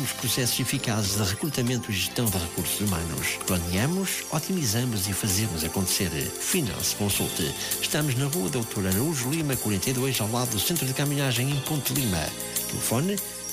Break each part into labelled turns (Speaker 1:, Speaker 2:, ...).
Speaker 1: desenvolvemos processos eficazes de recrutamento e gestão de recursos humanos. Planeamos, otimizamos e fazemos acontecer. Finance Consult. Estamos na Rua Doutor Araújo Lima, 42, ao lado do Centro de Caminhagem em Ponte Lima. Telefone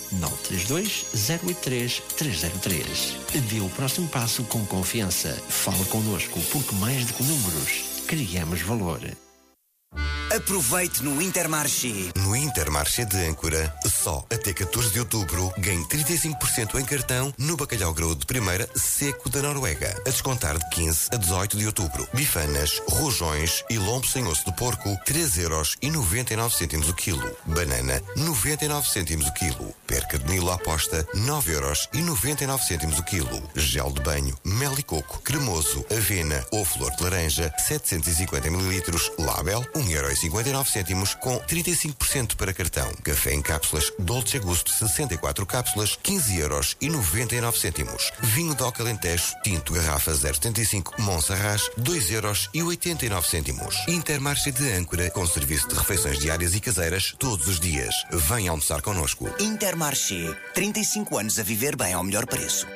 Speaker 1: 932-083-303. Dê o próximo passo com confiança. Fale connosco, porque mais do que números, criamos valor.
Speaker 2: Aproveite no Intermarché.
Speaker 3: No Intermarché de Âncora, só até 14 de outubro, ganhe 35% em cartão no bacalhau graúdo de primeira seco da Noruega. A descontar de 15 a 18 de outubro. Bifanas, rojões e lombo sem osso de porco, 3,99€ o quilo. Banana, 99 cêntimos o quilo. Perca de Nilo à aposta, 9,99€ o quilo. Gel de banho, mel e coco, cremoso, avena ou flor de laranja, 750 ml, Label, 1,59€ com 35% para cartão. Café em cápsulas Dolce Gusto 64 cápsulas, 15,99€. Vinho DOC Alentejo, tinto garrafa 0,75 Monserrat, 2,89€. Intermarché de Âncora, com serviço de refeições diárias e caseiras todos os dias. Venha almoçar connosco.
Speaker 2: Intermarché, 35 anos a viver bem ao melhor preço.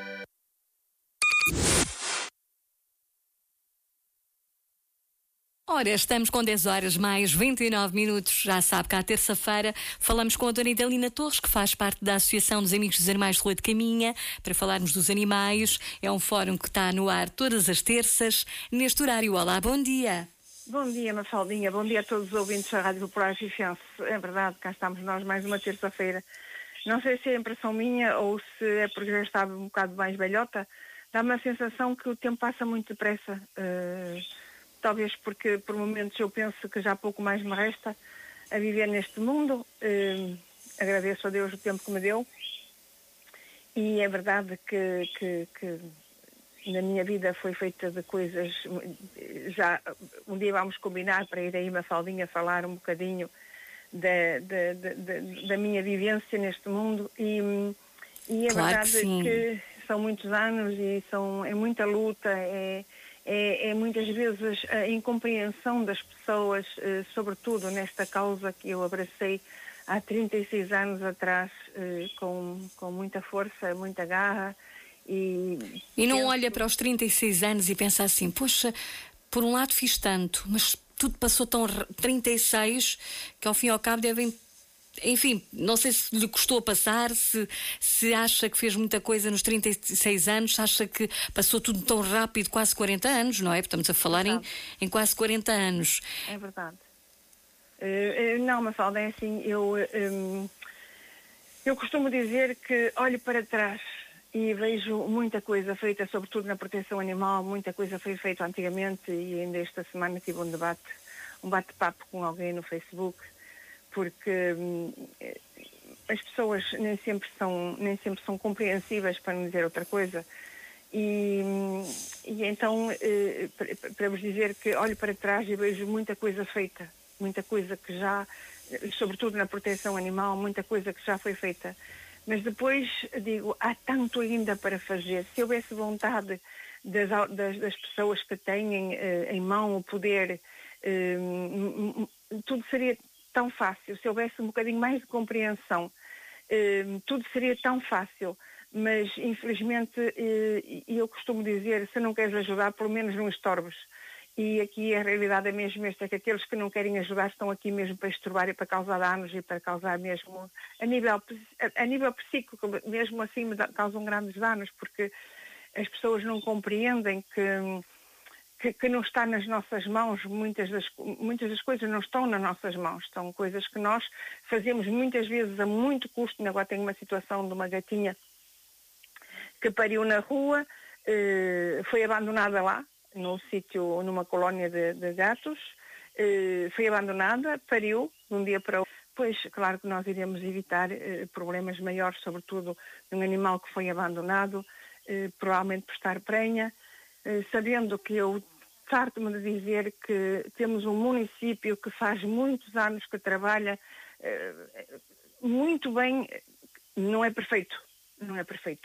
Speaker 4: Ora, estamos com 10 horas mais 29 minutos. Já sabe que à terça-feira falamos com a dona Idalina Torres, que faz parte da Associação dos Amigos dos Animais de Rua de Caminha, para falarmos dos animais. É um fórum que está no ar todas as terças, neste horário. Olá, bom dia.
Speaker 5: Bom dia, Mafaldinha. Bom dia a todos os ouvintes da Rádio Popular Fifense. É verdade, cá estamos nós mais uma terça-feira. Não sei se é impressão minha ou se é porque já estava um bocado mais velhota. Dá-me a sensação que o tempo passa muito depressa. Talvez porque por momentos eu penso que já pouco mais me resta a viver neste mundo. Agradeço a Deus o tempo que me deu. E é verdade que na minha vida foi feita de coisas. Já um dia vamos combinar para ir aí, Mafaldinha, falar um bocadinho da minha vivência neste mundo. E é
Speaker 4: Claro
Speaker 5: verdade
Speaker 4: que
Speaker 5: são muitos anos e é muita luta, é muitas vezes a incompreensão das pessoas, sobretudo nesta causa que eu abracei há 36 anos atrás, com muita força, muita garra. E
Speaker 4: não olha para os 36 anos e pensa assim, poxa, por um lado fiz tanto, mas tudo passou tão 36 que ao fim e ao cabo devem... Enfim, não sei se lhe custou passar, se acha que fez muita coisa nos 36 anos, se acha que passou tudo tão rápido, quase 40 anos, não é? Estamos a falar em quase 40 anos.
Speaker 5: É verdade. Não, Mafalda, é assim, eu costumo dizer que olho para trás e vejo muita coisa feita, sobretudo na proteção animal, muita coisa foi feita antigamente, e ainda esta semana tive um bate-papo com alguém no Facebook, porque as pessoas nem sempre são compreensíveis, para não dizer outra coisa, e então para vos dizer que olho para trás e vejo muita coisa feita, muita coisa que já, sobretudo na proteção animal, muita coisa que já foi feita, mas depois digo, há tanto ainda para fazer. Se houvesse vontade das pessoas que têm em mão o poder, tudo seria tão fácil. Se houvesse um bocadinho mais de compreensão, tudo seria tão fácil. Mas, infelizmente, eu costumo dizer, se não queres ajudar, pelo menos não estorbes. E aqui a realidade é mesmo esta, que aqueles que não querem ajudar estão aqui mesmo para estorbar e para causar danos e para causar mesmo, a nível psíquico, mesmo assim causam grandes danos, porque as pessoas não compreendem que não está nas nossas mãos, muitas das coisas não estão nas nossas mãos, são coisas que nós fazemos muitas vezes a muito custo. Agora tenho uma situação de uma gatinha que pariu na rua, foi abandonada lá, no sítio, numa colónia de gatos, foi abandonada, pariu de um dia para o outro. Pois, claro que nós iremos evitar problemas maiores, sobretudo de um animal que foi abandonado, provavelmente por estar prenha, sabendo que eu farto-me de dizer que temos um município que faz muitos anos que trabalha muito bem, não é perfeito,